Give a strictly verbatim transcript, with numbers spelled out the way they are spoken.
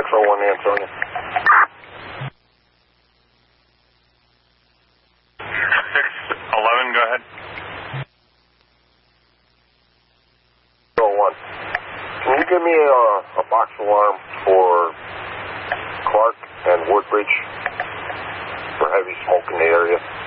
oh one Antonia. six eleven, go ahead. oh one. Can you give me a, a box alarm for Clark and Woodbridge for heavy smoke in the area?